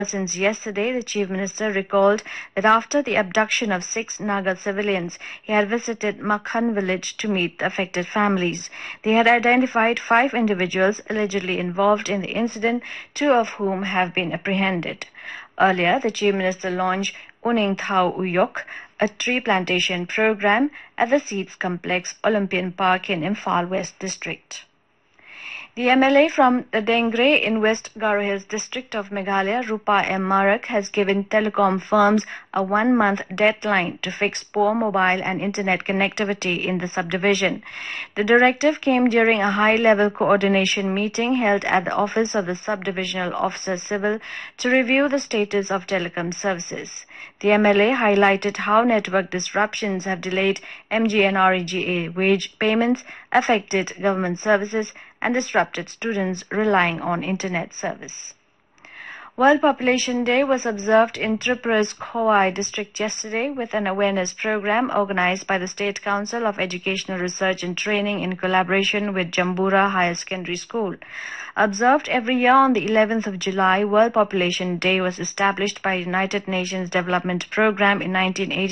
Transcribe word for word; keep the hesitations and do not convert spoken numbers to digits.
Since yesterday, the Chief Minister recalled that after the abduction of six Naga civilians, he had visited Makhan village to meet the affected families. They had identified five individuals allegedly involved in the incident, two of whom have been apprehended. Earlier, the Chief Minister launched Uning Thau Uyok, a tree plantation program at the Seeds Complex Olympian Park in Imphal West District. The M L A from the Dengre in West Garo Hills district of Meghalaya, Rupa M. Marak, has given telecom firms a one-month deadline to fix poor mobile and internet connectivity in the subdivision. The directive came during a high-level coordination meeting held at the office of the Subdivisional Officer Civil to review the status of telecom services. The M L A highlighted how network disruptions have delayed M G N R E G A wage payments, affected government services, and disrupted students relying on internet service. World Population Day was observed in Tripura's Khowai district yesterday with an awareness program organized by the State Council of Educational Research and Training in collaboration with Jambura Higher Secondary School. Observed every year on the eleventh of July, World Population Day was established by United Nations Development Programme in nineteen eighty.